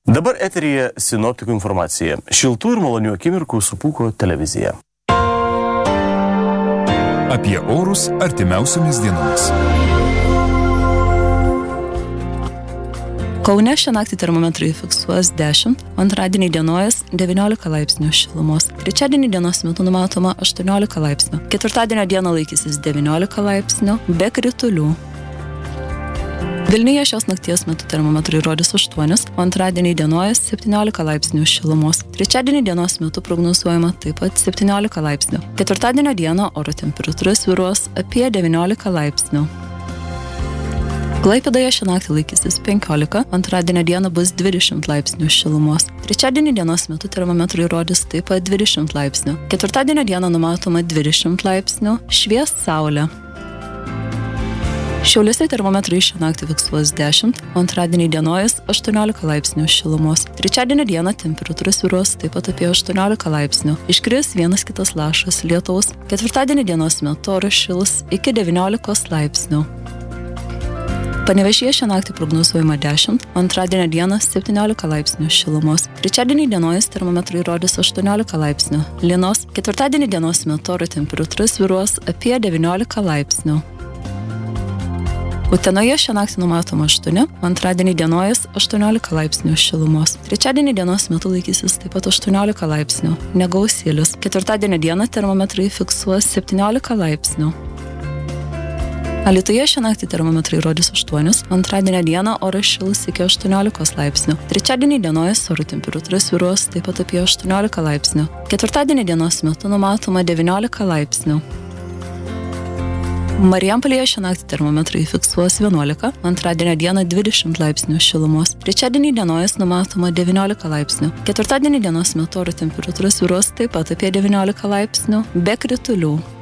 Dabar eteryje sinoptikų informacija. Šiltų ir malonių akimirkų su Pūko televizija. Apie orus artimiausiomis dienomis. Kaune šią naktį termometrai fiksuos 10, antradienį dienojas 19 laipsnių šilumos. Trečiadienį dienos metu numatoma 18 laipsnių. Ketvirtadienio dieną laikysis 19 laipsnių, be kritulių. Vilniuje šios nakties metu termometrai rodys 8, o antradienį dienojas 17 laipsnių šilumos. Trečiadienį dienos metu prognozuojama taip pat 17 laipsnių. Ketvirtadienio dieną oro temperatūra svyruos apie 19 laipsnių. Klaipėdoje šią naktį laikysis 15, antradienio dieną bus 20 laipsnių šilumos. Trečiadienį dienos metu termometrai rodys taip pat 20 laipsnių. Ketvirtadienio dieną numatoma 20 laipsnių, švies saulė. Šiauliuose termometrai šią naktį fiksuos 10, antradienį dienojas 18 laipsnių šilumos. Trečiadienio dieną temperatūra svyruos taip pat apie 18 laipsnių. Iškris vienas kitas lašas lietaus. Ketvirtadienį dienos metu oras šils iki 19 laipsnių. Panevėžyje šią naktį prognozuojama 10, antradienio dieną 17 laipsnių šilumos. Trečiadienį dienojas termometrai rodys 18 laipsnių. Lynos. Ketvirtadienį dienos metu oro temperatūra svyruos apie 19 laipsnių. Utenoje šią naktį numatoma 8, antradienį dienojas 18 laipsnių šilumos. Trečiadienį dienos metu laikysis taip pat 18 laipsnių. Negausėlis. Ketvirtadienio dieną termometrai fiksuos 17 laipsnių. Alytuje šią naktį termometrai rodys 8, antradienio dieną oras šils iki 18 laipsnių. Trečiadienį dienojas oro temperatūra svyruos taip pat apie 18 laipsnių. Ketvirtadienį dienos metu numatoma 19 laipsnių. Marijampolėje šią naktį termometrai fiksuos 11, antradienio dieną 20 laipsnių šilumos. Trečiadienį dienojas numatoma 19 laipsnių. Ketvirtadienį dienos metu oro temperatūra svyruos taip pat apie 19 laipsnių, be kritulių.